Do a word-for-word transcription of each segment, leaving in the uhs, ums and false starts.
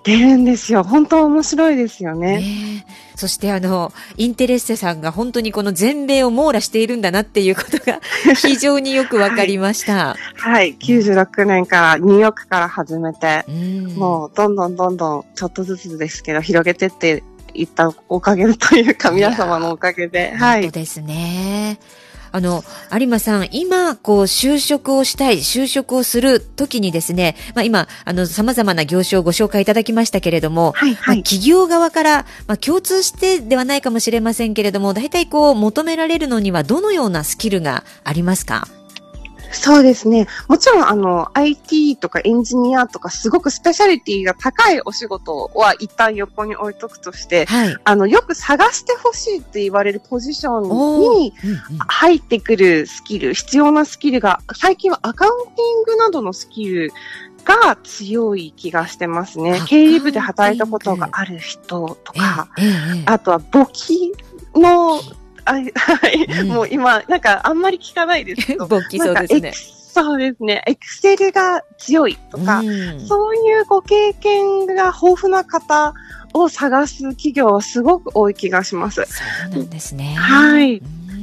出るんですよ。本当面白いですよね。 ねえ、そしてあの、インテレッセさんが本当にこの全米を網羅しているんだなっていうことが非常によくわかりました。 はい、はい。きゅうじゅうろくねんからニューヨークから始めて、 うん、 もうどんどんどんどんちょっとずつですけど広げてっていったおかげというか皆様のおかげで。はい。 本当ですね。あの、有馬さん、今、こう、就職をしたい、就職をするときにですね、まあ今、あの、様々な業種をご紹介いただきましたけれども、 はいはい。 まあ、企業側から、まあ共通してではないかもしれませんけれども、大体こう、求められるのにはどのようなスキルがありますか？ そうですね。もちろん、あの、アイティー とかエンジニアとか、すごくスペシャリティが高いお仕事は一旦横に置いとくとして、はい、あの、よく探してほしいって言われるポジションに入ってくるスキル、必要なスキルが、最近はアカウンティングなどのスキルが強い気がしてますね。経理部で働いたことがある人とか、ええええ、あとは簿記の、はい、うん、もう今、なんかあんまり聞かないですけど。 簿記そうですね。 そうですね。エクセルが強いとか、うん、そういうご経験が豊富な方を探す企業はすごく多い気がします。 そうなんですね。 はい。うん、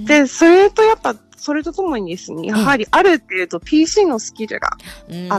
で、それとやっぱ、それとともにですね、やはりある程度 ピーシー のスキルがあって、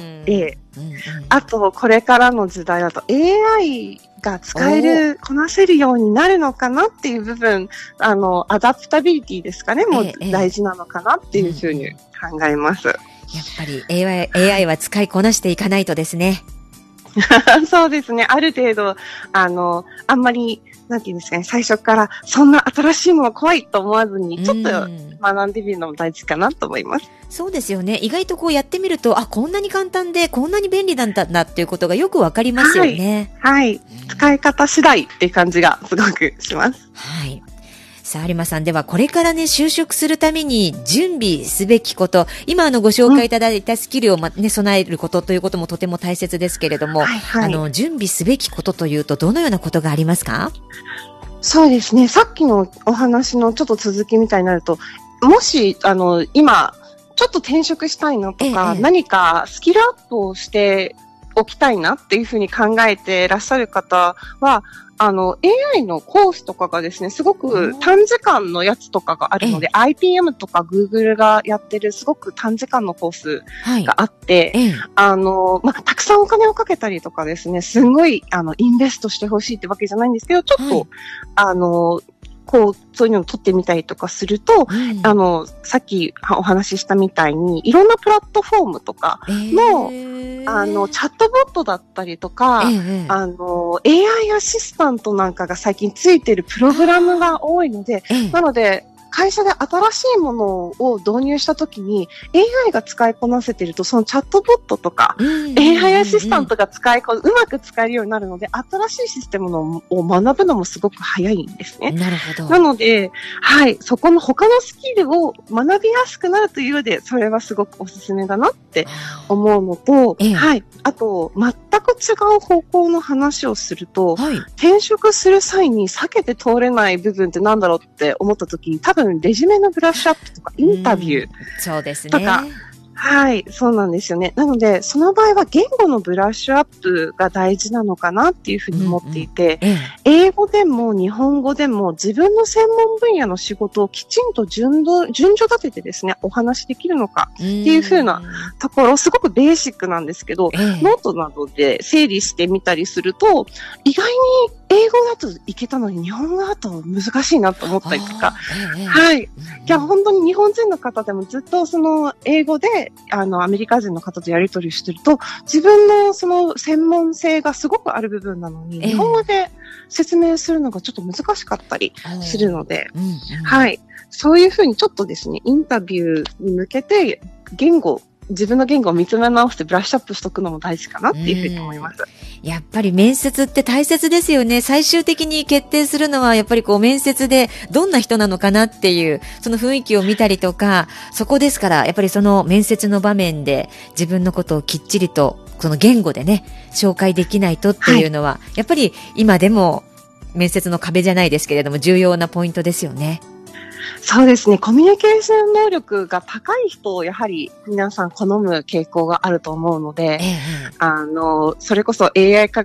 うんうんうん、あとこれからの時代だと エーアイ が使える、こなせるようになるのかなっていう部分、あの、アダプタビリティですかね、もう大事なのかなっていうふうに考えます。 やっぱり エーアイ、エーアイ は使いこなしていかないとですね。 そうですね。ある程度、あの、あんまり、なんていうんですかね、最初からそんな新しいもの怖いと思わずに、ちょっと学んでみるのも大事かなと思います。 そうですよね。意外とこうやってみると、あ、こんなに簡単で、こんなに便利なんだなっていうことがよくわかりますよね。 はい。はい、使い方次第っていう感じがすごくします。 はい。さあ、有馬さん、ではこれからね、就職するために準備すべきこと、今あのご紹介いただいたスキルを、ま、ね、備えることということもとても大切ですけれども、はいはい、あの、準備すべきことというとどのようなことがありますか？ そうですね。さっきのお話のちょっと続きみたいになると、もし、あの、今、ちょっと転職したいなとか、ええ、何かスキルアップをしておきたいなっていうふうに考えていらっしゃる方は、あの、エーアイ のコースとかがですね、すごく短時間のやつとかがあるので、アイピーエム とか Google がやってるすごく短時間のコースがあって、はい、あの、まあ、たくさんお金をかけたりとかですね、すごい、あの、インベストしてほしいってわけじゃないんですけど、ちょっと、はい、あの、こう、そういうのを取ってみたりとかすると、うん、あの、さっきお話ししたみたいに、いろんなプラットフォームとかの、えー、あの、チャットボットだったりとか、えー、あの、エーアイ アシスタントなんかが最近ついてるプログラムが多いので、えー、なので、会社で新しいものを導入したときに エーアイ が使いこなせているとそのチャットボットとか エーアイ アシスタントが使いこ、うまく使えるようになるので新しいシステムのを学ぶのもすごく早いんですね。 なるほど。 なので、はい、そこの他のスキルを学びやすくなるという上でそれはすごくおすすめだなって思うのと、ええ、はい、あと全く違う方向の話をすると、はい、転職する際に避けて通れない部分ってなんだろうって思ったときに多分レジュメのブラッシュアップとかインタビューとか、 そうですね。 はい、そうなんですよね。なので、その場合は言語のブラッシュアップが大事なのかなっていうふうに思っていて、うんうん、英語でも日本語でも自分の専門分野の仕事をきちんと順序、順序立ててですね、お話しできるのかっていうふうなところ、すごくベーシックなんですけど、えー、ノートなどで整理してみたりすると、意外に英語だといけたのに日本語だと難しいなと思ったりとか、えー、はい。いや、本当に日本人の方でもずっとその英語で、あの、アメリカ人の方とやり取りしてると、自分のその専門性がすごくある部分なのに、えー、日本語で説明するのがちょっと難しかったりするので、うんうん、はい。そういうふうにちょっとですね、インタビューに向けて言語、自分の言語を見つめ直してブラッシュアップしとくのも大事かなっていうふうに思います。 やっぱり面接って大切ですよね。最終的に決定するのはやっぱりこう面接でどんな人なのかなっていうその雰囲気を見たりとか、そこですからやっぱりその面接の場面で自分のことをきっちりとその言語でね紹介できないとっていうのは、はい、やっぱり今でも面接の壁じゃないですけれども重要なポイントですよね。 そうですね。コミュニケーション能力が高い人をやはり皆さん好む傾向があると思うので、ええ、あの、それこそ エーアイ 化